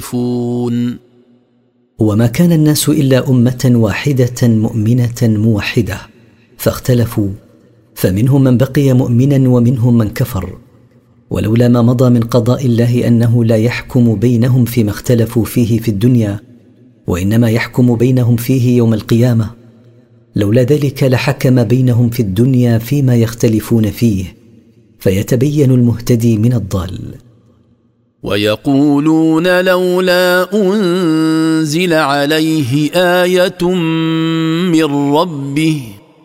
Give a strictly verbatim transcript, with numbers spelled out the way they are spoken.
فون. وما كان الناس إلا أمة واحدة مؤمنة موحدة فاختلفوا، فمنهم من بقي مؤمنا ومنهم من كفر، ولولا ما مضى من قضاء الله أنه لا يحكم بينهم فيما اختلفوا فيه في الدنيا، وإنما يحكم بينهم فيه يوم القيامة، لولا ذلك لحكم بينهم في الدنيا فيما يختلفون فيه، فيتبين المهتدي من الضال. ويقولون لولا أنزل عليه آية من ربه